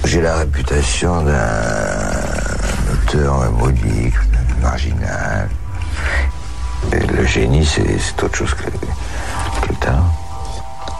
J'ai la réputation d'un auteur modique, marginal. Et le génie, c'est autre chose que le talent.